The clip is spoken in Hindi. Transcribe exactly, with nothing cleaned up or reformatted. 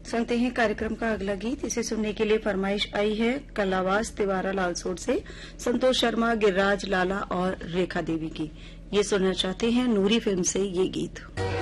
सुनते हैं कार्यक्रम का अगला गीत। इसे सुनने के लिए फरमाइश आई है कलावास तिवारा लालसोट से संतोष शर्मा, गिरिराज लाला और रेखा देवी की। ये सुनना चाहते हैं नूरी फिल्म से ये गीत।